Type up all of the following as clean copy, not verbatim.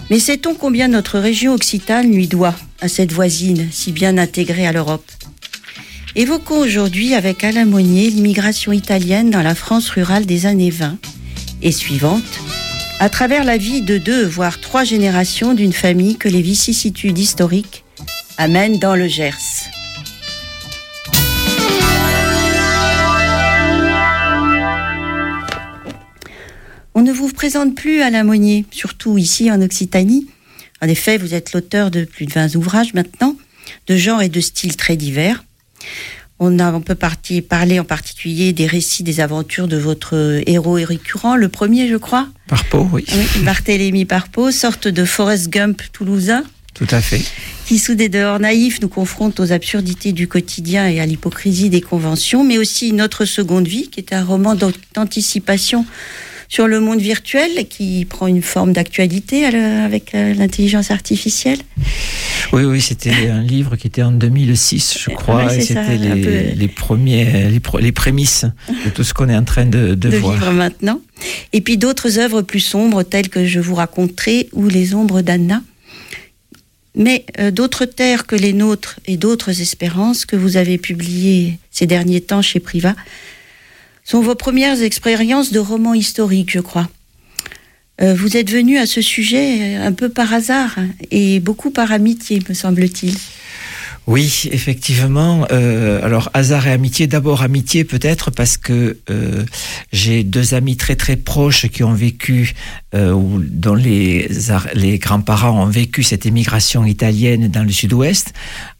Mais sait-on combien notre région occitane lui doit à cette voisine si bien intégrée à l'Europe ? Évoquons aujourd'hui avec Alain Monnier l'immigration italienne dans la France rurale des années 20 et suivantes, à travers la vie de 2 voire 3 générations d'une famille que les vicissitudes historiques amènent dans le Gers. On ne vous présente plus Alain Monnier, surtout ici en Occitanie. En effet, vous êtes l'auteur de plus de 20 ouvrages maintenant, de genres et de styles très divers. On peut parler en particulier des récits des aventures de votre héros récurrent, le premier, je crois. Parpeau, oui. Barthélemy Parpeau, sorte de Forrest Gump toulousain. Tout à fait. Qui, sous des dehors naïfs, nous confronte aux absurdités du quotidien et à l'hypocrisie des conventions, mais aussi Notre seconde vie, qui est un roman d'anticipation sur le monde virtuel qui prend une forme d'actualité avec l'intelligence artificielle. Oui, c'était un livre qui était en 2006, je crois, et c'était les prémices de tout ce qu'on est en train de voir. Vivre maintenant. Et puis d'autres œuvres plus sombres, telles que Je vous raconterai ou Les ombres d'Anna. Mais d'autres terres que les nôtres et d'autres espérances que vous avez publiées ces derniers temps chez Privat sont vos premières expériences de roman historique, je crois. Vous êtes venu à ce sujet un peu par hasard et beaucoup par amitié, me semble-t-il. Oui, effectivement. Alors, hasard et amitié. D'abord, amitié peut-être parce que j'ai 2 amis très très proches qui ont vécu, ou dont les grands-parents ont vécu cette émigration italienne dans le sud-ouest,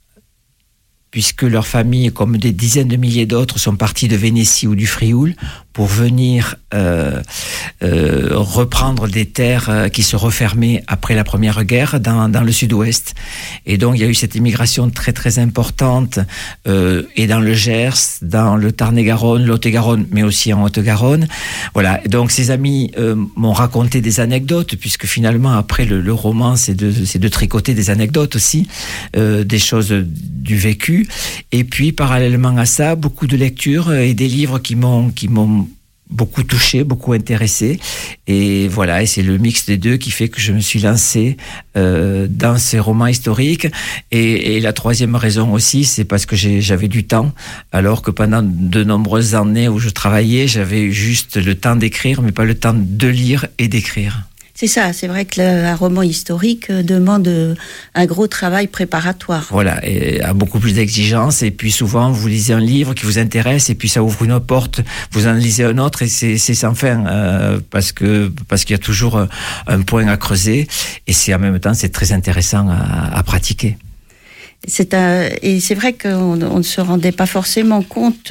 puisque leurs familles, comme des dizaines de milliers d'autres, sont partis de Vénétie ou du Frioul pour venir reprendre des terres qui se refermaient après la Première Guerre dans le sud-ouest. Et donc, il y a eu cette immigration très, très importante et dans le Gers, dans le Tarn-et-Garonne, Lot-et-Garonne, mais aussi en Haute-Garonne. Voilà. Et donc, ces amis m'ont raconté des anecdotes, puisque finalement, après le roman, c'est de tricoter des anecdotes aussi, des choses du vécu. Et puis, parallèlement à ça, beaucoup de lectures et des livres qui m'ont beaucoup touché, beaucoup intéressé, et voilà, et c'est le mix des deux qui fait que je me suis lancé dans ces romans historiques. Et la troisième raison aussi, c'est parce que j'avais du temps, alors que pendant de nombreuses années où je travaillais, j'avais juste le temps d'écrire, mais pas le temps de lire et d'écrire. C'est ça, c'est vrai qu'un roman historique demande un gros travail préparatoire. Voilà, et a beaucoup plus d'exigences, et puis souvent vous lisez un livre qui vous intéresse, et puis ça ouvre une porte, vous en lisez un autre, et c'est sans fin, parce qu'il y a toujours un point à creuser, et en même temps c'est très intéressant à pratiquer. Et c'est vrai qu'on ne se rendait pas forcément compte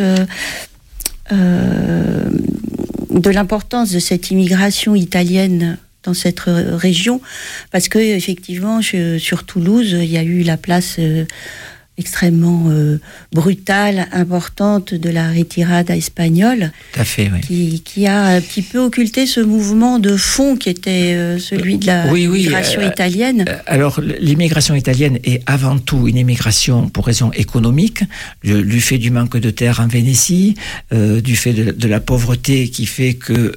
de l'importance de cette immigration italienne dans cette région, parce que effectivement sur Toulouse il y a eu la place extrêmement brutale, importante de la retirada espagnole. Tout à fait, oui. Qui a un petit peu occulté ce mouvement de fond qui était celui de la migration italienne. Alors, l'immigration italienne est avant tout une immigration pour raison économique, du fait du manque de terre en Vénétie, du fait de la pauvreté qui fait que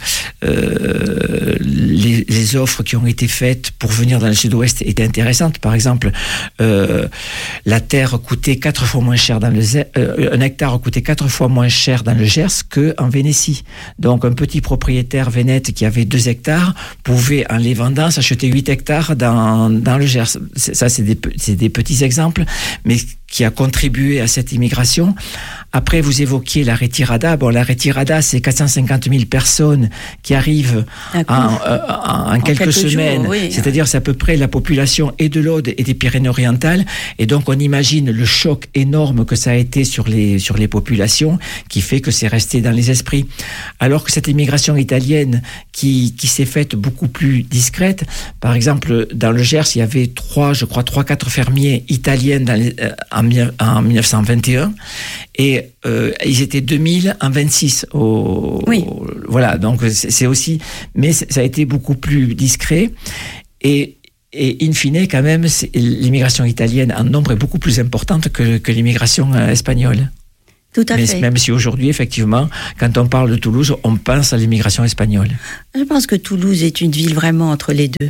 les offres qui ont été faites pour venir dans le sud-ouest étaient intéressantes. Par exemple, la terre coûtait 4 fois moins cher un hectare coûtait 4 fois moins cher dans le Gers qu'en Vénétie. Donc un petit propriétaire vénète qui avait 2 hectares pouvait, en les vendant, s'acheter 8 hectares dans le Gers. Ça, c'est des petits exemples, mais qui a contribué à cette immigration. Après, vous évoquiez la retirada. Bon, la retirada, c'est 450 000 personnes qui arrivent en quelques semaines. Jours, oui. C'est-à-dire, c'est à peu près la population et de l'Aude et des Pyrénées-Orientales. Et donc, on imagine le choc énorme que ça a été sur les populations, qui fait que c'est resté dans les esprits. Alors que cette immigration italienne, qui s'est faite beaucoup plus discrète, par exemple, dans le Gers, il y avait 3-4 fermiers italiens en 1921, et ils étaient 2000 en 26. Voilà, donc c'est aussi... Mais ça a été beaucoup plus discret, et in fine, quand même, l'immigration italienne en nombre est beaucoup plus importante que l'immigration espagnole. Tout à fait. Même si aujourd'hui, effectivement, quand on parle de Toulouse, on pense à l'immigration espagnole. Je pense que Toulouse est une ville vraiment entre les deux.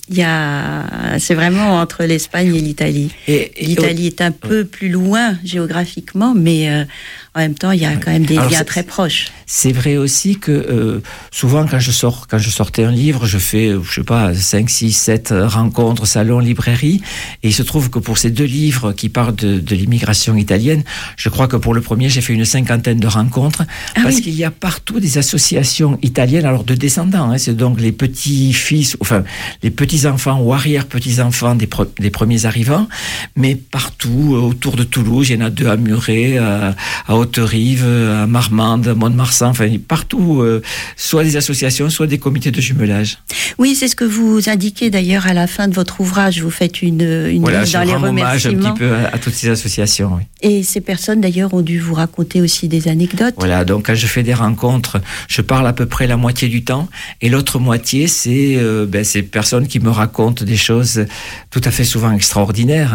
C'est vraiment entre l'Espagne et l'Italie. L'Italie est un peu plus loin géographiquement, mais en même temps, il y a quand même des liens très proches. C'est vrai aussi que souvent, quand je sortais un livre, je fais, 5, 6, 7 rencontres, salons, librairies. Et il se trouve que pour ces 2 livres qui parlent de l'immigration italienne, je crois que pour le premier, j'ai fait une 50aine de rencontres. Parce qu'il y a partout des associations italiennes, alors de descendants. C'est donc les petits-fils, les petits-enfants ou arrière-petits-enfants des premiers arrivants. Mais partout, autour de Toulouse, il y en a 2 à Muret, à Haute-Rive, à Marmande, à Mont-de-Marsan, partout, soit des associations, soit des comités de jumelage. Oui, c'est ce que vous indiquez d'ailleurs à la fin de votre ouvrage. Vous faites une liste dans les remerciements. Hommage un petit peu à toutes ces associations. Oui. Et ces personnes d'ailleurs ont dû vous raconter aussi des anecdotes. Voilà, donc quand je fais des rencontres, je parle à peu près la moitié du temps, et l'autre moitié, c'est ces personnes qui me racontent des choses tout à fait souvent extraordinaires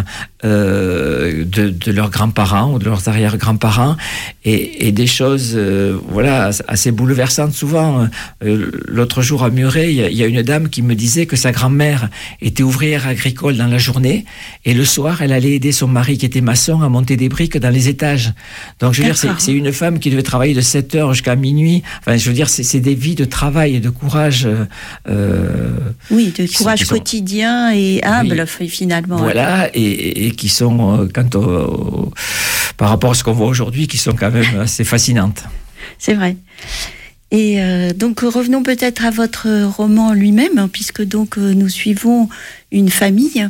de leurs grands-parents ou de leurs arrière-grands-parents, et des choses assez bouleversantes souvent. L'autre jour à Muret, il y a une dame qui me disait que sa grand-mère était ouvrière agricole dans la journée, et le soir, elle allait aider son mari qui était maçon à monter des briques dans les étages. Donc je veux dire, c'est une femme qui devait travailler de 7h jusqu'à minuit. Je veux dire, c'est des vies de travail et de courage. Oui, de courage quotidien et humble, finalement. Voilà, et qui sont, par rapport à ce qu'on voit aujourd'hui, qui sont quand même assez fascinantes. C'est vrai. Et donc revenons peut-être à votre roman lui-même, puisque donc nous suivons une famille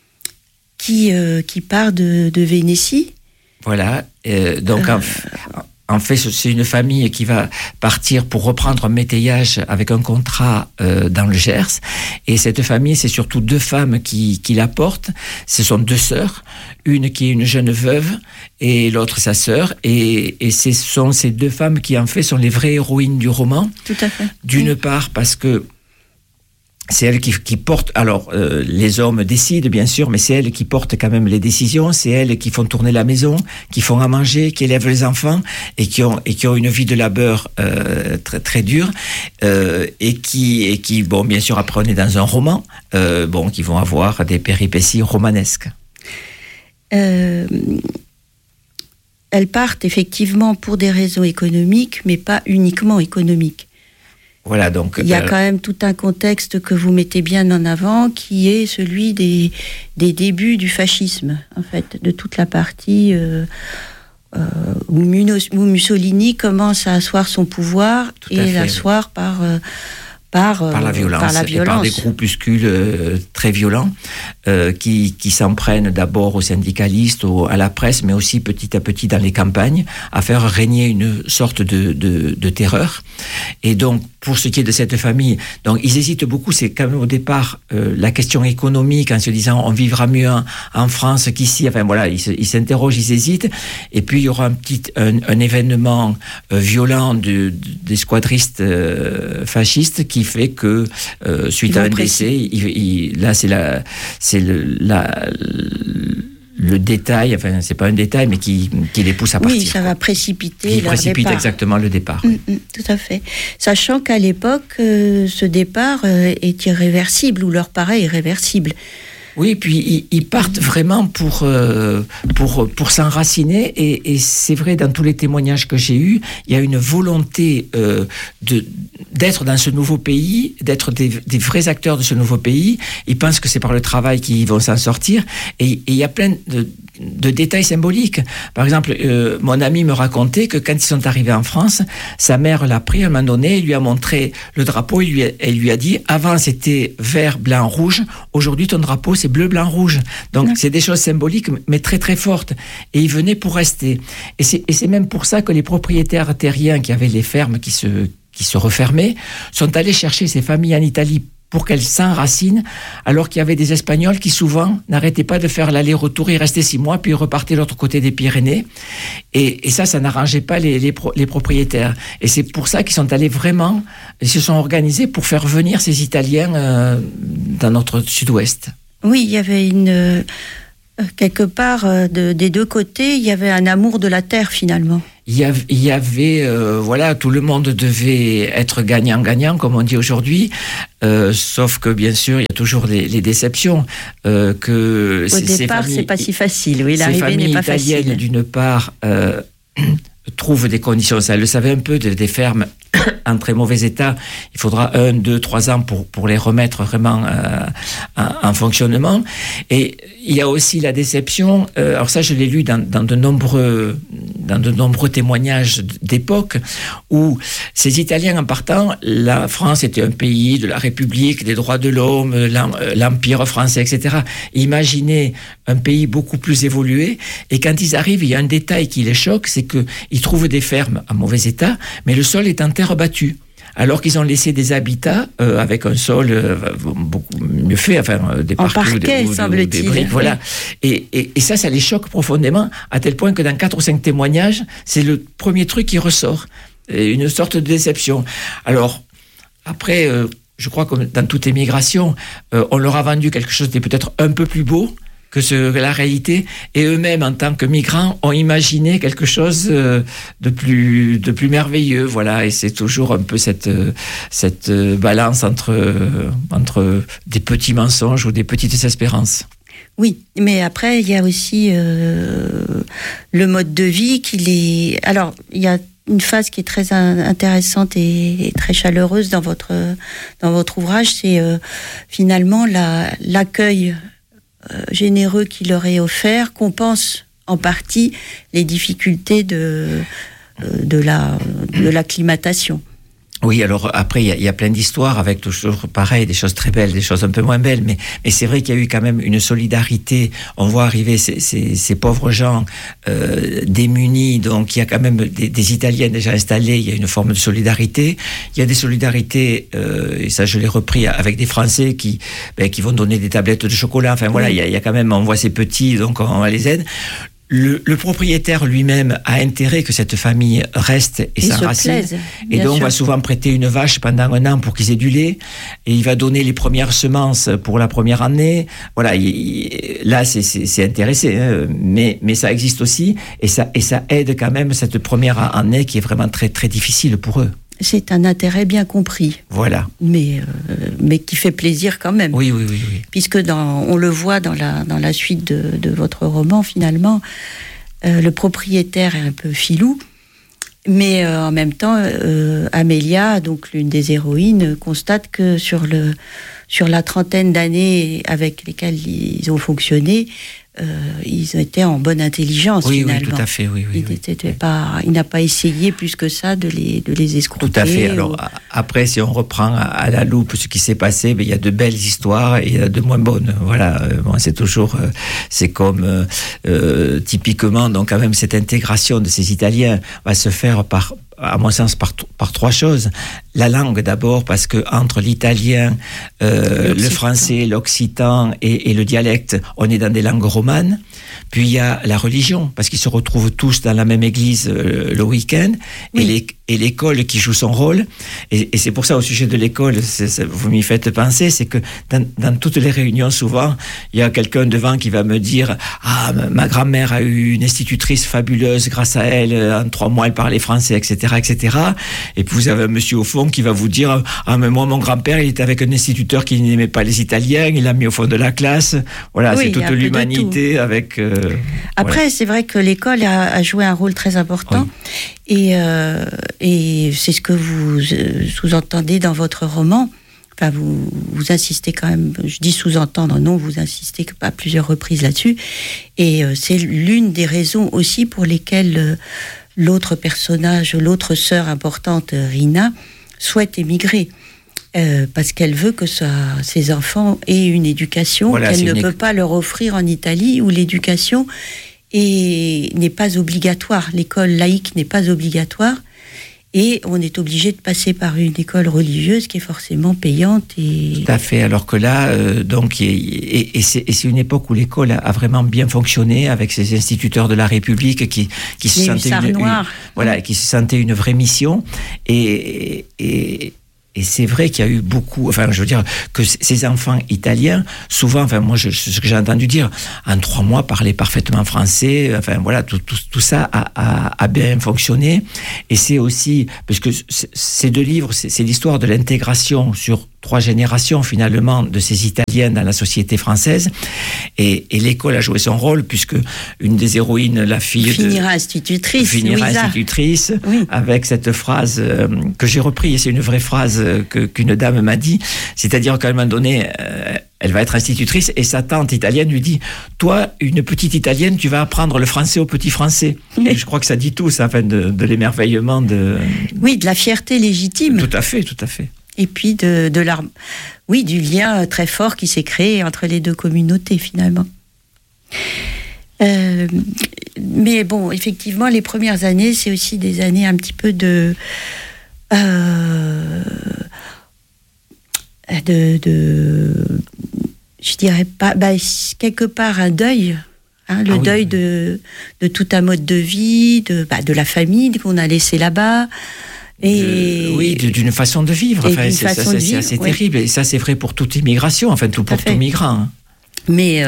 qui part de Vénétie. Voilà, donc en fait, c'est une famille qui va partir pour reprendre un métayage avec un contrat dans le Gers. Et cette famille, c'est surtout 2 femmes qui la portent. Ce sont 2 sœurs, une qui est une jeune veuve et l'autre sa sœur. Et ce sont ces 2 femmes qui, en fait, sont les vraies héroïnes du roman. Tout à fait. D'une part, parce que c'est elle qui porte, alors les hommes décident bien sûr, mais c'est elle qui porte quand même les décisions, c'est elle qui font tourner la maison, qui font à manger, qui élèvent les enfants et qui ont une vie de labeur très très dure, et qui bon, bien sûr, après on est dans un roman, qui vont avoir des péripéties romanesques. Elles partent effectivement pour des raisons économiques, mais pas uniquement économiques. Voilà, donc, il y a quand même tout un contexte que vous mettez bien en avant, qui est celui des débuts du fascisme, en fait, de toute la partie où Mussolini commence à asseoir son pouvoir et l'asseoir par la violence. Et par des groupuscules très violents qui s'en prennent d'abord aux syndicalistes, à la presse, mais aussi petit à petit dans les campagnes, à faire régner une sorte de terreur. Et donc, pour ce qui est de cette famille, donc ils hésitent beaucoup. C'est quand même au départ la question économique, en se disant on vivra mieux en France qu'ici. Enfin voilà, ils s'interrogent, ils hésitent. Et puis il y aura un événement violent des squadristes fascistes qui fait que suite à un décès, là c'est le détail, enfin c'est pas un détail, mais qui les pousse à partir. Oui, ça va précipiter leur départ. Qui précipite exactement le départ. Tout à fait. Sachant qu'à l'époque, ce départ est irréversible, ou leur paraît irréversible. Oui, puis ils partent vraiment pour s'enraciner, et c'est vrai, dans tous les témoignages que j'ai eus, il y a une volonté d'être dans ce nouveau pays, d'être des vrais acteurs de ce nouveau pays. Ils pensent que c'est par le travail qu'ils vont s'en sortir, et il y a plein de détails symboliques. Par exemple, mon ami me racontait que quand ils sont arrivés en France, sa mère l'a pris à un moment donné, il lui a montré le drapeau, elle lui a dit, avant c'était vert, blanc, rouge, aujourd'hui ton drapeau c'est bleu, blanc, rouge. Donc c'est des choses symboliques, mais très très fortes. Et ils venaient pour rester. Et c'est même pour ça que les propriétaires terriens qui avaient les fermes qui se refermaient sont allés chercher ces familles en Italie pour qu'elles s'enracinent, alors qu'il y avait des Espagnols qui souvent n'arrêtaient pas de faire l'aller-retour. Ils restaient 6 mois, puis ils repartaient de l'autre côté des Pyrénées. Et ça n'arrangeait pas les propriétaires. Et c'est pour ça qu'ils sont allés vraiment, ils se sont organisés pour faire venir ces Italiens dans notre sud-ouest. Oui, il y avait quelque part, des 2 côtés, il y avait un amour de la terre, finalement. il y avait voilà, tout le monde devait être gagnant-gagnant, comme on dit aujourd'hui. Sauf que bien sûr, il y a toujours les déceptions. Que au départ, c'est pas si facile. Oui, l'arrivée n'est pas facile. Ces familles italiennes, d'une part, trouvent des conditions. Ça, elle le savait un peu, des fermes en très mauvais état. Il faudra 1, 2, 3 ans pour les remettre vraiment en fonctionnement. Et il y a aussi la déception. Alors ça, je l'ai lu dans de nombreux témoignages d'époque où ces Italiens, en partant, la France était un pays de la République, des droits de l'homme, l'Empire français, etc. Imaginez un pays beaucoup plus évolué. Et quand ils arrivent, il y a un détail qui les choque, c'est qu'ils trouvent des fermes en mauvais état, mais le sol est en terre battue. Alors qu'ils ont laissé des habitats avec un sol beaucoup mieux fait, enfin des parquets, en parquet, semble-t-il. Des briques, voilà. Et ça les choque profondément, à tel point que dans 4 ou 5 témoignages, c'est le premier truc qui ressort, une sorte de déception. Alors après, je crois que dans toute émigration, on leur a vendu quelque chose de peut-être un peu plus beau que la réalité, et eux-mêmes, en tant que migrants, ont imaginé quelque chose de plus merveilleux, voilà, et c'est toujours un peu cette balance entre des petits mensonges ou des petites espérances. Oui, mais après, il y a aussi le mode de vie Alors, il y a une phase qui est très intéressante et très chaleureuse dans votre ouvrage, c'est finalement l'accueil généreux qui leur est offert compense en partie les difficultés de l'acclimatation. Oui, alors après, il y a plein d'histoires avec toujours pareil, des choses très belles, des choses un peu moins belles, mais c'est vrai qu'il y a eu quand même une solidarité. On voit arriver ces pauvres gens démunis, donc il y a quand même des Italiens déjà installés, il y a une forme de solidarité. Il y a des solidarités, et ça je l'ai repris, avec des Français qui vont donner des tablettes de chocolat. Enfin voilà, il y a quand même, on voit ces petits, donc on les aide. Le propriétaire lui-même a intérêt que cette famille reste et s'enracine. Et donc, va souvent prêter une vache pendant 1 an pour qu'ils aient du lait. Et il va donner les premières semences pour la première année. Voilà, là, c'est intéressé. Hein, mais ça existe aussi. Et ça aide quand même cette première année qui est vraiment très, très difficile pour eux. C'est un intérêt bien compris. Voilà. Mais qui fait plaisir quand même. Oui. Puisque on le voit dans la suite de votre roman, finalement, le propriétaire est un peu filou, mais en même temps, Amélia, donc l'une des héroïnes, constate que sur la trentaine d'années avec lesquelles ils ont fonctionné, ils étaient en bonne intelligence, finalement. Oui, tout à fait, oui. Il n'a pas essayé plus que ça de les escroquer. Tout à fait. Alors, après, si on reprend à la loupe ce qui s'est passé, il y a de belles histoires et il y a de moins bonnes. Voilà, c'est toujours... c'est comme, typiquement, donc quand même, cette intégration de ces Italiens va se faire à mon sens, par 3 choses. La langue d'abord, parce que entre l'italien, le français, l'occitan et le dialecte, on est dans des langues romanes. Puis il y a la religion, parce qu'ils se retrouvent tous dans la même église le week-end, et l'école qui joue son rôle. Et c'est pour ça, au sujet de l'école, vous m'y faites penser, c'est que dans toutes les réunions, souvent, il y a quelqu'un devant qui va me dire « Ah, ma grand-mère a eu une institutrice fabuleuse, grâce à elle, en 3 mois, elle parlait français, etc. etc. » Et puis vous avez un monsieur au fond qui va vous dire « Ah, mais moi, mon grand-père, il était avec un instituteur qui n'aimait pas les Italiens, il l'a mis au fond de la classe. » Voilà, c'est toute l'humanité avec... Après, c'est vrai que l'école a joué un rôle très important. Oui. Et c'est ce que vous sous-entendez dans votre roman. Enfin, vous insistez quand même, je dis sous-entendre, non, vous insistez à plusieurs reprises là-dessus. Et c'est l'une des raisons aussi pour lesquelles l'autre personnage, l'autre sœur importante, Rina, souhaite émigrer. Parce qu'elle veut que ses enfants aient une éducation qu'elle ne peut pas leur offrir en Italie, où l'éducation n'est pas obligatoire. L'école laïque n'est pas obligatoire. Et on est obligé de passer par une école religieuse qui est forcément payante. Tout à fait. Alors que là, c'est une époque où l'école a vraiment bien fonctionné avec ces instituteurs de la République qui se sentaient qui se sentaient une vraie mission. Et Et c'est vrai qu'il y a eu beaucoup, enfin, je veux dire, que ces enfants italiens, souvent, enfin, moi, ce que j'ai entendu dire, en 3 mois, parlaient parfaitement français, enfin, voilà, tout ça a bien fonctionné. Et c'est aussi, parce que ces 2 livres, c'est l'histoire de l'intégration sur 3 générations, finalement, de ces Italiens dans la société française. Et l'école a joué son rôle, puisque une des héroïnes, la fille finira institutrice, oui. Avec cette phrase que j'ai reprise, et c'est une vraie phrase qu'une dame m'a dit, c'est-à-dire qu'à un moment donné, elle va être institutrice, et sa tante italienne lui dit, toi, une petite italienne, tu vas apprendre le français aux petits français. Et je crois que ça dit tout, ça, enfin, de l'émerveillement Oui, de la fierté légitime. Tout à fait, tout à fait. Et puis du lien très fort qui s'est créé entre les 2 communautés, finalement. Mais bon, effectivement, les premières années, c'est aussi des années un petit peu de je dirais pas, quelque part un deuil, le deuil de tout un mode de vie, de la famille qu'on a laissé là-bas. Oui, d'une façon de vivre. Enfin, c'est assez terrible. Et ça, c'est vrai pour toute immigration, enfin, pour tout migrant. Mais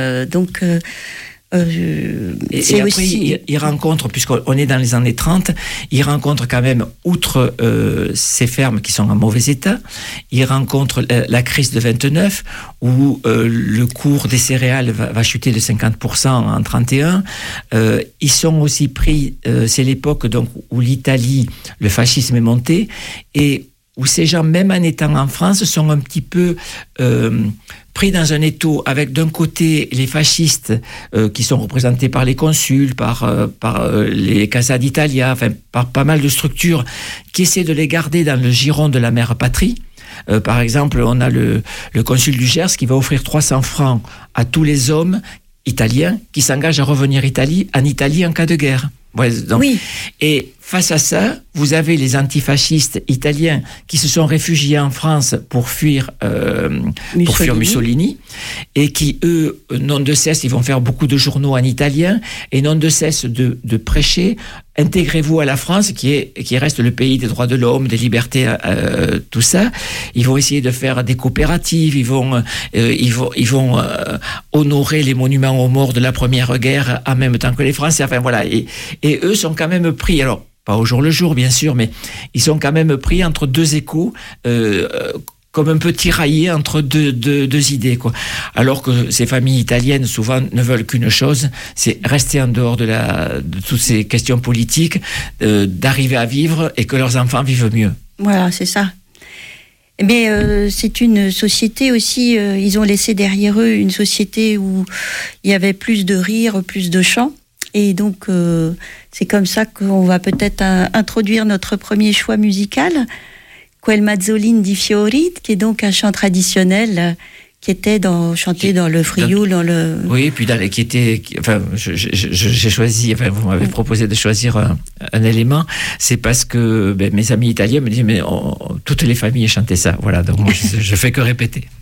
et après, aussi... il rencontre, puisqu'on est dans les années 30, il rencontre quand même, outre ces fermes qui sont en mauvais état, il rencontre la crise de 29, où le cours des céréales va chuter de 50% en 31. Ils sont aussi pris, c'est l'époque donc où l'Italie, le fascisme est monté, et où ces gens, même en étant en France, sont un petit peu pris dans un étau, avec d'un côté les fascistes qui sont représentés par les consuls, par les Casa d'Italia, enfin par pas mal de structures qui essaient de les garder dans le giron de la mère patrie. Par exemple, on a le consul du Gers qui va offrir 300 francs à tous les hommes italiens qui s'engagent à revenir en Italie en cas de guerre. Ouais, donc, oui. Et face à ça, vous avez les antifascistes italiens qui se sont réfugiés en France pour fuir Mussolini, et qui, eux, n'ont de cesse, ils vont faire beaucoup de journaux en italien, et n'ont de cesse de prêcher: intégrez-vous à la France, qui reste le pays des droits de l'homme, des libertés, tout ça. Ils vont essayer de faire des coopératives, ils vont honorer les monuments aux morts de la Première Guerre en même temps que les Français. Enfin voilà, et eux sont quand même pris, alors pas au jour le jour bien sûr, mais ils sont quand même pris entre 2 échos, comme un peu tiraillés entre deux idées, quoi. Alors que ces familles italiennes souvent ne veulent qu'une chose, c'est rester en dehors de toutes ces questions politiques, d'arriver à vivre et que leurs enfants vivent mieux. Voilà, c'est ça. Mais c'est une société aussi, ils ont laissé derrière eux une société où il y avait plus de rire, plus de chants. Et donc, c'est comme ça qu'on va peut-être introduire notre premier choix musical, Quel Mazzolin di Fiori, qui est donc un chant traditionnel qui était chanté dans le Frioul, dans le... Oui, puis j'ai choisi, enfin, vous m'avez proposé de choisir un élément, c'est parce que mes amis italiens me disent, mais toutes les familles chantaient ça, voilà, donc moi, je fais que répéter.